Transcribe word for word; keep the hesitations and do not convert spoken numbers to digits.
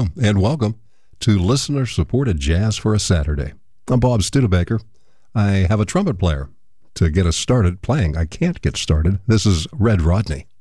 Hello, and welcome to Listener-Supported Jazz for a Saturday. I'm Bob Studebaker. I have a trumpet player to get us started playing. I can't get started. This is Red Rodney.